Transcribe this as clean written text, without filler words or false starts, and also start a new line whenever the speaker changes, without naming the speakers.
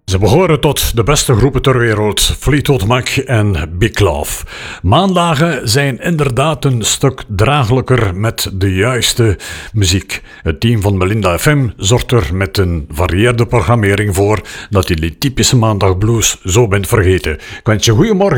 Ze behoren tot de beste groepen ter wereld, Fleetwood Mac en Big Love. Maandagen zijn inderdaad een stuk draaglijker met de juiste muziek. Het team van Melinda FM zorgt er met een varieerde programmering voor dat je die typische maandagblues zo bent vergeten. Ik wens je goeiemorgen.